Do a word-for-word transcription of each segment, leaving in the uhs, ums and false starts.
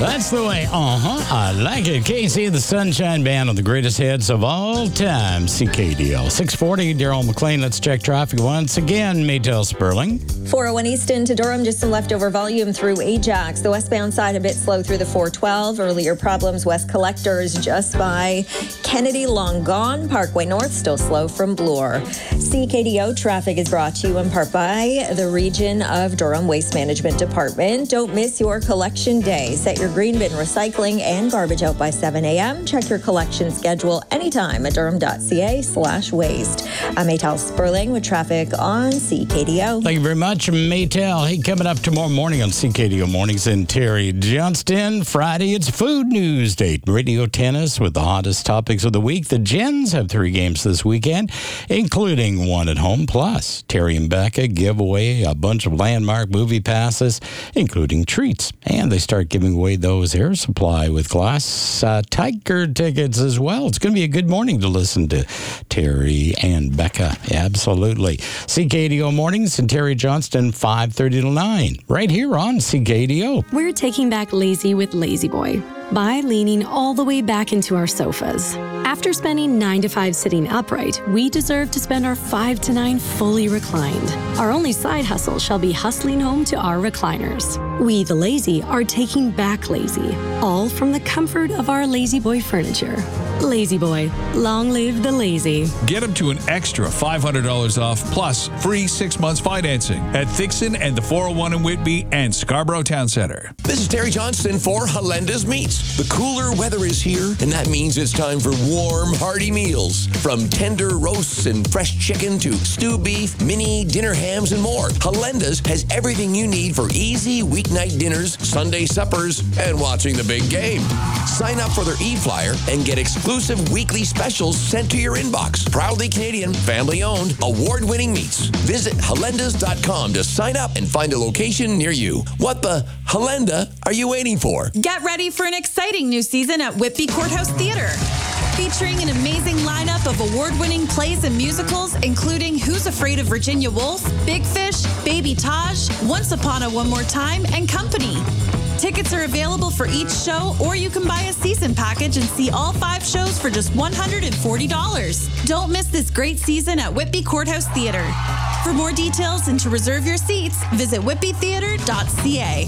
That's the way. Uh-huh. I like it. Casey, the Sunshine Band on the greatest hits of all time. C K D O. six forty, Daryl McLean. Let's check traffic once again. Maytel Sperling. four oh one Easton to Durham, just some leftover volume through Ajax. The westbound side a bit slow through the four twelve. Earlier problems, West Collectors just by Kennedy, long gone. Parkway North still slow from Bloor. C K D O traffic is brought to you in part by the Region of Durham Waste Management Department. Don't miss your collection day. Set your green bin recycling and garbage out by seven a.m. Check your collection schedule anytime at durham.ca slash waste. I'm Maytel Sperling with traffic on C K D O. Thank you very much, Maytel. Hey, coming up tomorrow morning on C K D O Mornings in Terry Johnston. Friday, it's Food News Day. Radio tennis with the hottest topics of the week. The Gens have three games this weekend, including one at home. Plus, Terry and Becca give away a bunch of landmark movie passes, including treats. And they start giving away those Air Supply with Glass uh, Tiger tickets as well. It's going to be a good morning to listen to Terry and Becca. Absolutely. C K D O Mornings in Terry Johnston, five thirty to nine, right here on C K D O. We're taking back lazy with Lazy Boy by leaning all the way back into our sofas. After spending nine to five sitting upright, we deserve to spend our five to nine fully reclined. Our only side hustle shall be hustling home to our recliners. We, the lazy, are taking back lazy, all from the comfort of our Lazy Boy furniture. Lazy Boy, long live the lazy. Get them to an extra five hundred dollars off plus free six months financing at Thixon and the four oh one in Whitby and Scarborough Town Center. This is Terry Johnston for Halenda's Meats. The cooler weather is here, and that means it's time for warm, hearty meals. From tender roasts and fresh chicken to stew beef, mini, dinner hams, and more. Halenda's has everything you need for easy weeknight dinners, Sunday suppers, and watching the big game. Sign up for their e-flyer and get exclusive weekly specials sent to your inbox. Proudly Canadian, family-owned, award-winning meats. Visit halendas dot com to sign up and find a location near you. What the Halenda are you waiting for? Get ready for an exciting new season at Whitby Courthouse Theatre. Featuring an amazing lineup of award-winning plays and musicals, including Who's Afraid of Virginia Woolf, Big Fish, Baby Taj, Once Upon a One More Time, and Company. Tickets are available for each show, or you can buy a season package and see all five shows for just one hundred forty dollars. Don't miss this great season at Whitby Courthouse Theatre. For more details and to reserve your seats, visit whitby theatre dot c a.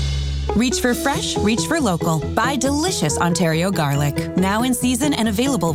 Reach for fresh, reach for local. Buy delicious Ontario garlic. Now in season and available